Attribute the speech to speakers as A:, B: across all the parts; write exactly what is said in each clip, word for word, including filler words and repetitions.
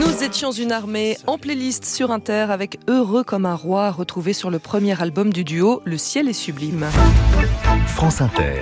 A: Nous étions une armée en playlist sur Inter avec Heureux comme un roi, retrouvé sur le premier album du duo Le ciel est sublime.
B: France Inter.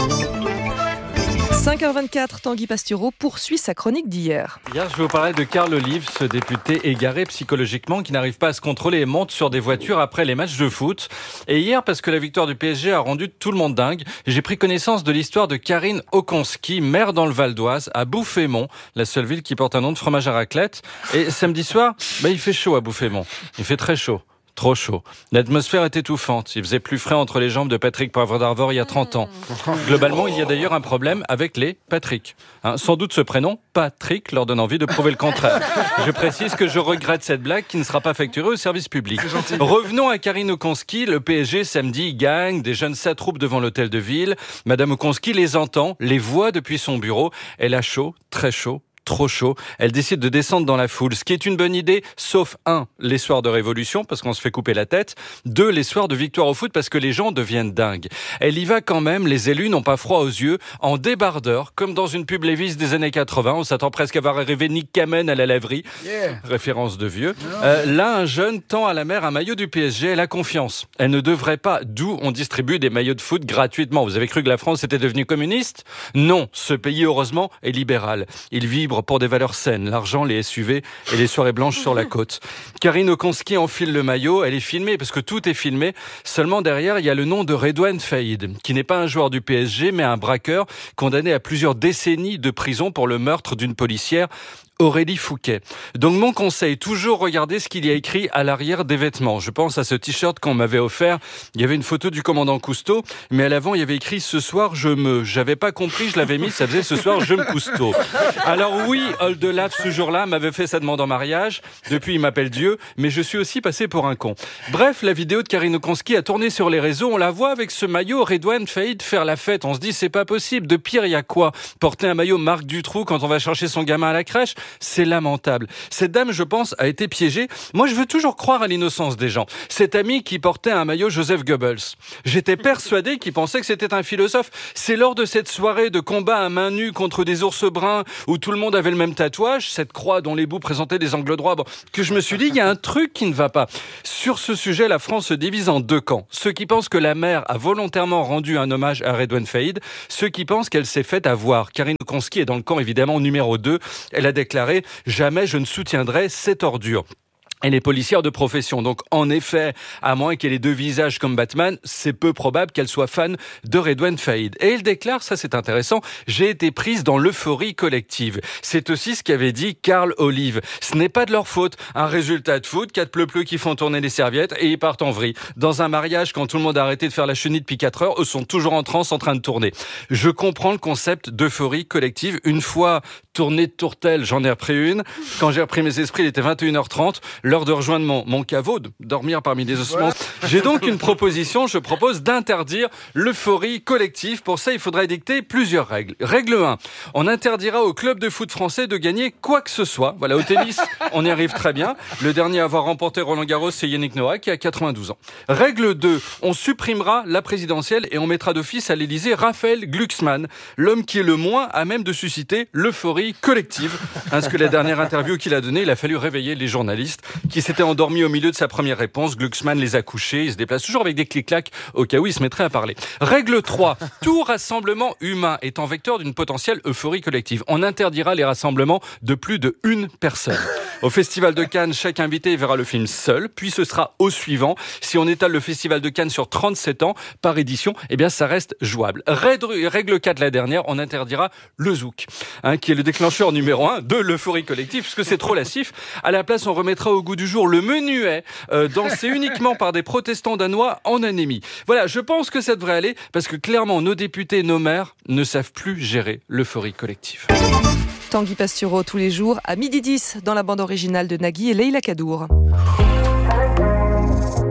A: cinq heures vingt-quatre, Tanguy Pastureau poursuit sa chronique d'hier.
C: Hier, je vais vous parler de Carl Olive, ce député égaré psychologiquement qui n'arrive pas à se contrôler et monte sur des voitures après les matchs de foot. Et hier, parce que la victoire du P S G a rendu tout le monde dingue, j'ai pris connaissance de l'histoire de Karine Okonski, maire dans le Val d'Oise, à Bouffémont, la seule ville qui porte un nom de fromage à raclette. Et samedi soir, bah, il fait chaud à Bouffémont. Il fait très chaud. Trop chaud. L'atmosphère est étouffante. Il faisait plus frais entre les jambes de Patrick Poivre d'Arvor il y a trente ans. Globalement, il y a d'ailleurs un problème avec les Patrick. Hein, sans doute ce prénom, Patrick, leur donne envie de prouver le contraire. Je précise que je regrette cette blague qui ne sera pas facturée au service public. Revenons à Karine Okonski. Le P S G, samedi, gagne. Des jeunes s'attroupent devant l'hôtel de ville. Madame Okonski les entend, les voit depuis son bureau. Elle a chaud, très chaud. Trop chaud, elle décide de descendre dans la foule, ce qui est une bonne idée, sauf un, les soirs de révolution, parce qu'on se fait couper la tête, deux, les soirs de victoire au foot, parce que les gens deviennent dingues. Elle y va quand même, les élus n'ont pas froid aux yeux, en débardeur, comme dans une pub Levi's des années quatre-vingts, on s'attend presque à voir arriver Nick Kamen à la laverie, yeah. Référence de vieux. Euh, là, un jeune tend à la mère un maillot du P S G, elle a confiance. Elle ne devrait pas, d'où on distribue des maillots de foot gratuitement. Vous avez cru que la France était devenue communiste ? Non, ce pays, heureusement, est libéral. Il vibre pour des valeurs saines, l'argent, les S U V et les soirées blanches sur la côte. Karine Okonski enfile le maillot, elle est filmée, parce que tout est filmé. Seulement derrière, il y a le nom de Redouane Faïd, qui n'est pas un joueur du P S G, mais un braqueur condamné à plusieurs décennies de prison pour le meurtre d'une policière, Aurélie Fouquet. Donc mon conseil, toujours regarder ce qu'il y a écrit à l'arrière des vêtements. Je pense à ce t-shirt qu'on m'avait offert. Il y avait une photo du commandant Cousteau, mais à l'avant il y avait écrit « Ce soir je me ». J'avais pas compris, je l'avais mis, ça faisait « Ce soir je me Cousteau ». Alors oui, Oldelaf ce jour-là m'avait fait sa demande en mariage. Depuis il m'appelle Dieu, mais je suis aussi passé pour un con. Bref, la vidéo de Karine Okonski a tourné sur les réseaux. On la voit avec ce maillot Redouane Faïd faire la fête. On se dit c'est pas possible. De pire, il y a quoi ? Porter un maillot Marc Dutroux quand on va chercher son gamin à la crèche ? C'est lamentable. Cette dame, je pense, a été piégée. Moi, je veux toujours croire à l'innocence des gens. Cet ami qui portait un maillot Joseph Goebbels. J'étais persuadé qu'il pensait que c'était un philosophe. C'est lors de cette soirée de combat à main nue contre des ours bruns où tout le monde avait le même tatouage, cette croix dont les bouts présentaient des angles droits, bon, que je me suis dit, il y a un truc qui ne va pas. Sur ce sujet, la France se divise en deux camps. Ceux qui pensent que la mère a volontairement rendu un hommage à Redouane Faïd, ceux qui pensent qu'elle s'est faite avoir. Karine Okonski est dans le camp, évidemment, numéro deux. Elle a déclaré « Jamais je ne soutiendrai cette ordure ». Elle est policière de profession, donc en effet, à moins qu'elle ait deux visages comme Batman, c'est peu probable qu'elle soit fan de Redouane Faïd. Et elle déclare, ça c'est intéressant, « J'ai été prise dans l'euphorie collective ». C'est aussi ce qu'avait dit Carl Olive. Ce n'est pas de leur faute. Un résultat de foot, quatre pleu-pleu qui font tourner les serviettes et ils partent en vrille. Dans un mariage, quand tout le monde a arrêté de faire la chenille depuis quatre heures, eux sont toujours en transe en train de tourner. Je comprends le concept d'euphorie collective. Une fois tournée de tourtelle, j'en ai repris une. Quand j'ai repris mes esprits, il était vingt et une heures trente. L'heure de rejoindre mon, mon caveau, de dormir parmi des ossements. J'ai donc une proposition, je propose d'interdire l'euphorie collective. Pour ça, il faudrait dicter plusieurs règles. Règle un, on interdira au club de foot français de gagner quoi que ce soit. Voilà, au tennis, on y arrive très bien. Le dernier à avoir remporté Roland Garros, c'est Yannick Noah, qui a quatre-vingt-douze ans. Règle deux, on supprimera la présidentielle et on mettra d'office à l'Élysée Raphaël Glucksmann, l'homme qui est le moins à même de susciter l'euphorie collective. Parce que la dernière interview qu'il a donnée, il a fallu réveiller les journalistes qui s'étaient endormis au milieu de sa première réponse. Glucksmann les a couchés. Il se déplace toujours avec des clics-clacs au cas où il se mettrait à parler. Règle trois. Tout rassemblement humain étant vecteur d'une potentielle euphorie collective. On interdira les rassemblements de plus de une personne. Au Festival de Cannes, chaque invité verra le film seul, puis ce sera au suivant. Si on étale le Festival de Cannes sur trente-sept ans par édition, eh bien ça reste jouable. Règle quatre, la dernière, on interdira le zouk, hein, qui est le déclencheur numéro un de l'euphorie collective, parce que c'est trop lassif. À la place, on remettra au goût du jour le menuet, euh, dansé uniquement par des protestants danois en anémie. Voilà, je pense que ça devrait aller, parce que clairement, nos députés, nos maires ne savent plus gérer l'euphorie collective.
A: Tanguy Pastureau tous les jours à midi dix dans la bande originale de Nagui et Leïla Kadour.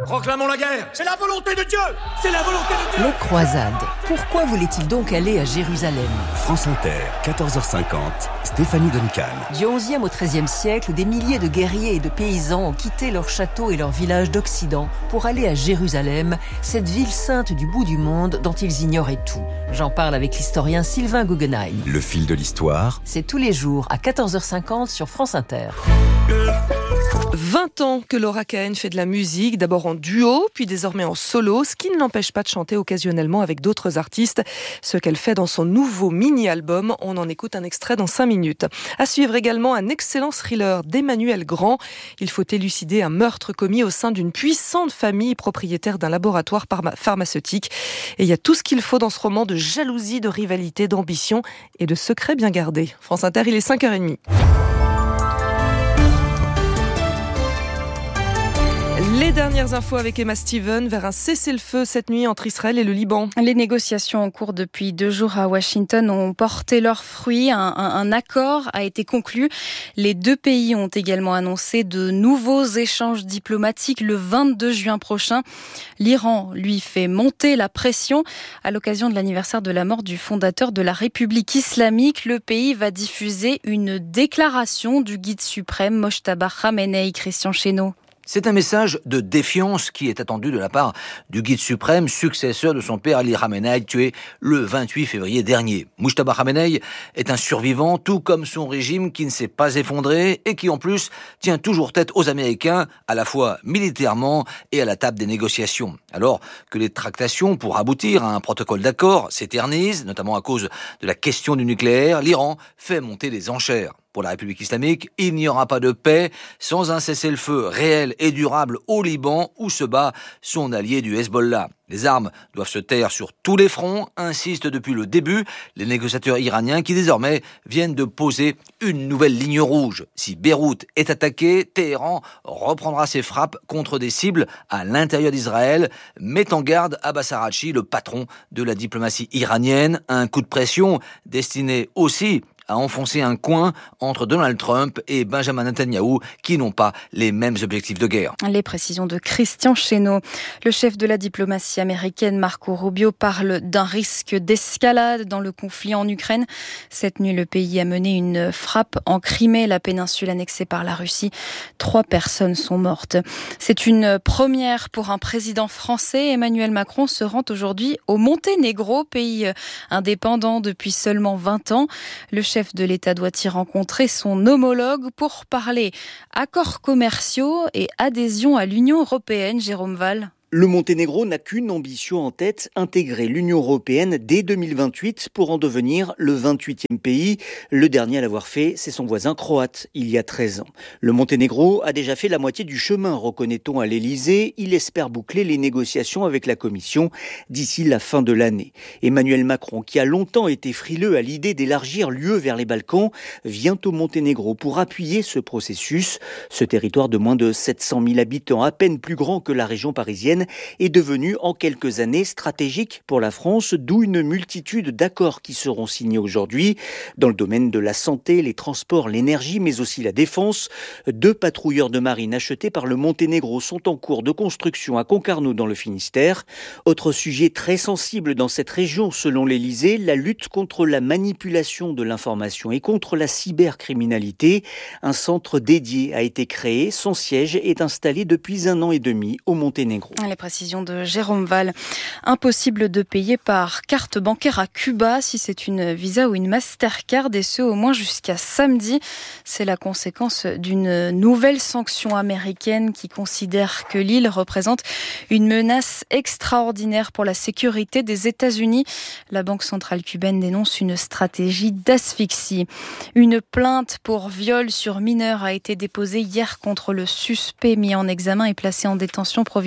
D: Proclamons la guerre. C'est la volonté de Dieu. C'est la volonté de Dieu.
E: Les croisades. Pourquoi voulait-il donc aller à Jérusalem ?
B: France Inter, quatorze heures cinquante, Stéphanie Duncan.
E: Du onzième au treizième siècle, des milliers de guerriers et de paysans ont quitté leurs châteaux et leurs villages d'Occident pour aller à Jérusalem, cette ville sainte du bout du monde dont ils ignoraient tout. J'en parle avec l'historien Sylvain Guggenheim.
B: Le fil de l'histoire.
E: C'est tous les jours à quatorze heures cinquante sur France Inter.
A: vingt ans que Laura Cahen fait de la musique, d'abord en duo, puis désormais en solo, ce qui ne l'empêche pas de chanter occasionnellement avec d'autres artistes. Ce qu'elle fait dans son nouveau mini-album, on en écoute un extrait dans cinq minutes. À suivre également un excellent thriller d'Emmanuel Grand. Il faut élucider un meurtre commis au sein d'une puissante famille propriétaire d'un laboratoire pharmaceutique. Et il y a tout ce qu'il faut dans ce roman de jalousie, de rivalité, d'ambition et de secrets bien gardés. France Inter, il est cinq heures trente. Les dernières infos avec Emma Steven vers un cessez-le-feu cette nuit entre Israël et le Liban.
F: Les négociations en cours depuis deux jours à Washington ont porté leurs fruits. Un, un, un accord a été conclu. Les deux pays ont également annoncé de nouveaux échanges diplomatiques le vingt-deux juin prochain. L'Iran, lui, fait monter la pression. À l'occasion de l'anniversaire de la mort du fondateur de la République islamique, le pays va diffuser une déclaration du guide suprême Mojtaba Khamenei. Christian Chesneau.
G: C'est un message de défiance qui est attendu de la part du guide suprême, successeur de son père Ali Khamenei, tué le vingt-huit février dernier. Mojtaba Khamenei est un survivant, tout comme son régime qui ne s'est pas effondré et qui en plus tient toujours tête aux Américains, à la fois militairement et à la table des négociations. Alors que les tractations pour aboutir à un protocole d'accord s'éternisent, notamment à cause de la question du nucléaire, l'Iran fait monter les enchères. Pour la République islamique, il n'y aura pas de paix sans un cessez-le-feu réel et durable au Liban où se bat son allié du Hezbollah. Les armes doivent se taire sur tous les fronts, insistent depuis le début les négociateurs iraniens qui désormais viennent de poser une nouvelle ligne rouge. Si Beyrouth est attaquée, Téhéran reprendra ses frappes contre des cibles à l'intérieur d'Israël, met en garde Abbas Araghchi, le patron de la diplomatie iranienne, un coup de pression destiné aussi à enfoncer un coin entre Donald Trump et Benjamin Netanyahou qui n'ont pas les mêmes objectifs de guerre.
F: Les précisions de Christian Chesneau. Le chef de la diplomatie américaine, Marco Rubio, parle d'un risque d'escalade dans le conflit en Ukraine. Cette nuit, le pays a mené une frappe en Crimée, la péninsule annexée par la Russie. Trois personnes sont mortes. C'est une première pour un président français. Emmanuel Macron se rend aujourd'hui au Monténégro, pays indépendant depuis seulement vingt ans. Le chef Le chef de l'État doit y rencontrer son homologue pour parler accords commerciaux et adhésion à l'Union européenne. Jérôme Val.
H: Le Monténégro n'a qu'une ambition en tête, intégrer l'Union européenne dès deux mille vingt-huit pour en devenir le vingt-huitième pays. Le dernier à l'avoir fait, c'est son voisin croate, il y a treize ans. Le Monténégro a déjà fait la moitié du chemin, reconnaît-on à l'Élysée. Il espère boucler les négociations avec la Commission d'ici la fin de l'année. Emmanuel Macron, qui a longtemps été frileux à l'idée d'élargir l'U E vers les Balkans, vient au Monténégro pour appuyer ce processus. Ce territoire de moins de sept cent mille habitants, à peine plus grand que la région parisienne, est devenu en quelques années stratégique pour la France, d'où une multitude d'accords qui seront signés aujourd'hui. Dans le domaine de la santé, les transports, l'énergie, mais aussi la défense, deux patrouilleurs de marine achetés par le Monténégro sont en cours de construction à Concarneau dans le Finistère. Autre sujet très sensible dans cette région, selon l'Élysée, la lutte contre la manipulation de l'information et contre la cybercriminalité. Un centre dédié a été créé, son siège est installé depuis un an et demi au Monténégro.
F: Les précisions de Jérôme Val. Impossible de payer par carte bancaire à Cuba si c'est une Visa ou une Mastercard, et ce au moins jusqu'à samedi. C'est la conséquence d'une nouvelle sanction américaine qui considère que l'île représente une menace extraordinaire pour la sécurité des États-Unis. La Banque centrale cubaine dénonce une stratégie d'asphyxie. Une plainte pour viol sur mineur a été déposée hier contre le suspect mis en examen et placé en détention provisoire dans la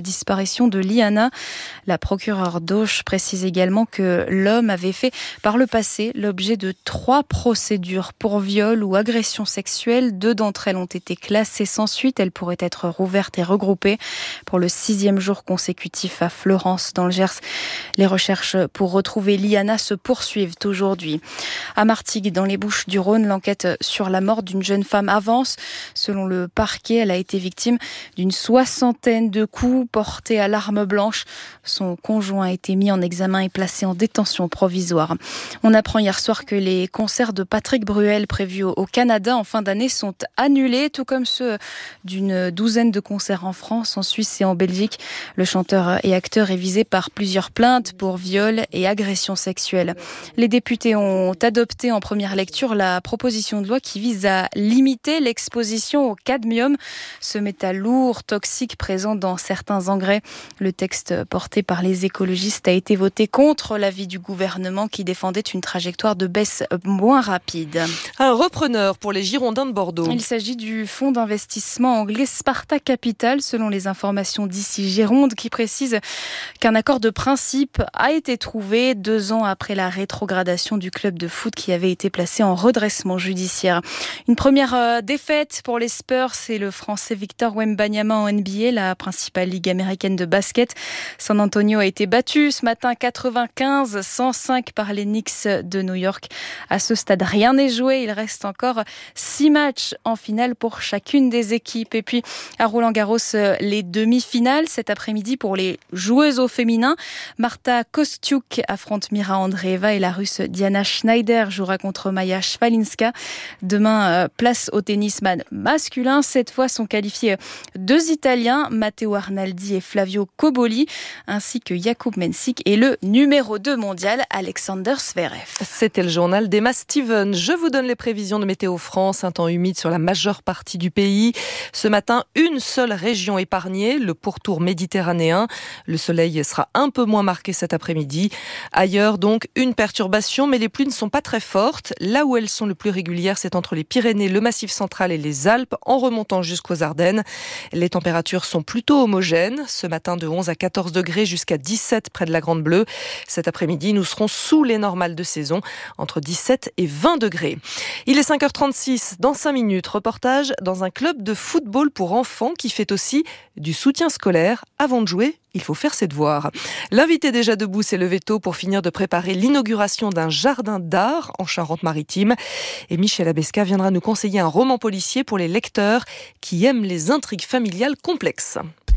F: disparition de Liana. La procureure d'Auch précise également que l'homme avait fait par le passé l'objet de trois procédures pour viol ou agression sexuelle. Deux d'entre elles ont été classées sans suite. Elles pourraient être rouvertes et regroupées pour le sixième jour consécutif à Florence, dans le Gers. Les recherches pour retrouver Liana se poursuivent aujourd'hui. À Martigues, dans les Bouches-du-Rhône, l'enquête sur la mort d'une jeune femme avance. Selon le parquet, elle a été victime d'une soixantaine de coups portés à l'arme blanche. Son conjoint a été mis en examen et placé en détention provisoire. On apprend hier soir que les concerts de Patrick Bruel prévus au Canada en fin d'année sont annulés, tout comme ceux d'une douzaine de concerts en France, en Suisse et en Belgique. Le chanteur et acteur est visé par plusieurs plaintes pour viol et agression sexuelle. Les députés ont adopté en première lecture la proposition de loi qui vise à limiter l'exposition au cadmium, ce métal lourd, toxique, présent dans certains engrais. Le texte porté par les écologistes a été voté contre l'avis du gouvernement qui défendait une trajectoire de baisse moins rapide.
A: Un repreneur pour les Girondins de Bordeaux.
F: Il s'agit du fonds d'investissement anglais Sparta Capital, selon les informations d'ici Gironde, qui précise qu'un accord de principe a été trouvé deux ans après la rétrogradation du club de foot qui avait été placé en redressement judiciaire. Une première euh, défaite pour les Spurs, c'est le Français Victor Wembanyama en N B A, la principale ligue américaine de basket. San Antonio a été battu ce matin quatre-vingt-quinze à cent cinq par les Knicks de New York. À ce stade, rien n'est joué. Il reste encore six matchs en finale pour chacune des équipes. Et puis, à Roland-Garros, les demi-finales cet après-midi pour les joueuses au féminin. Marta Kostyuk affronte Mira Andreeva et la Russe Diana Schneider jouera contre Maya Shvalinska. Demain, place au tennisman masculin. Cette fois sont qualifiés deux Italiens, Matteo Arnaldi et Flavio Cobolli, ainsi que Jakub Mensik et le numéro deux mondial, Alexander Zverev.
A: C'était le journal d'Emma Steven. Je vous donne les prévisions de Météo France. Un temps humide sur la majeure partie du pays. Ce matin, une seule région épargnée, le pourtour méditerranéen. Le soleil sera un peu moins marqué cet après-midi. Ailleurs, donc, une perturbation, mais les pluies ne sont pas très fortes. Là où elles sont le plus régulières, c'est entre les Pyrénées, le Massif central et les Alpes, en remontant jusqu'aux Ardennes. Les températures sont plutôt homogènes. Ce matin, de onze à quatorze degrés jusqu'à dix-sept près de la Grande Bleue. Cet après-midi, nous serons sous les normales de saison, entre dix-sept et vingt degrés. Il est cinq heures trente-six, dans cinq minutes, reportage dans un club de football pour enfants qui fait aussi du soutien scolaire. Avant de jouer, il faut faire ses devoirs. L'invité déjà debout s'est levé tôt pour finir de préparer l'inauguration d'un jardin d'art en Charente-Maritime. Et Michel Abesca viendra nous conseiller un roman policier pour les lecteurs qui aiment les intrigues familiales complexes.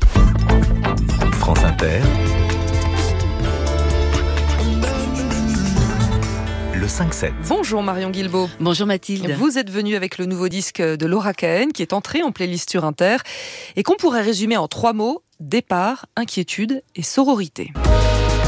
B: France Inter. Le cinq sept.
A: Bonjour Marion Guilbault.
I: Bonjour Mathilde.
A: Vous êtes venue avec le nouveau disque de Laura Cahen qui est entré en playlist sur Inter et qu'on pourrait résumer en trois mots: départ, inquiétude et sororité.